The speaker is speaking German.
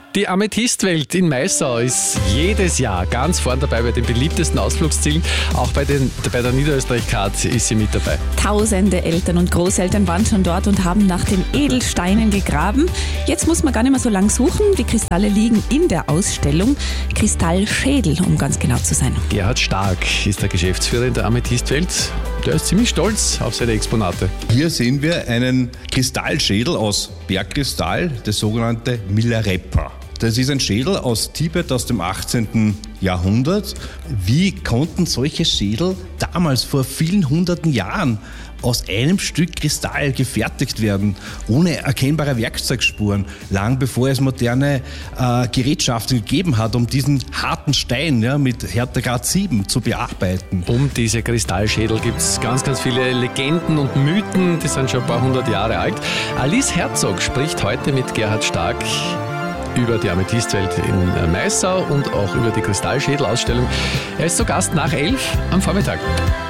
Die Amethystwelt in Maissau ist jedes Jahr ganz vorn dabei bei den beliebtesten Ausflugszielen. Auch bei der Niederösterreich-Card ist sie mit dabei. Tausende Eltern und Großeltern waren schon dort und haben nach den Edelsteinen gegraben. Jetzt muss man gar nicht mehr so lang suchen. Die Kristalle liegen in der Ausstellung. Kristallschädel, um ganz genau zu sein. Gerhard Stark ist der Geschäftsführer in der Amethystwelt. Der ist ziemlich stolz auf seine Exponate. Hier sehen wir einen Kristallschädel aus Bergkristall, das sogenannte Milarepa. Das ist ein Schädel aus Tibet aus dem 18. Jahrhundert. Wie konnten solche Schädel damals vor vielen hunderten Jahren aus einem Stück Kristall gefertigt werden, ohne erkennbare Werkzeugspuren, lang bevor es moderne Gerätschaften gegeben hat, um diesen harten Stein mit Härtegrad 7 zu bearbeiten. Um diese Kristallschädel gibt es ganz, ganz viele Legenden und Mythen, die sind schon ein paar hundert Jahre alt. Alice Herzog spricht heute mit Gerhard Stark über die Amethystwelt in Maissau und auch über die Kristallschädelausstellung. Er ist zu Gast nach 11 am Vormittag.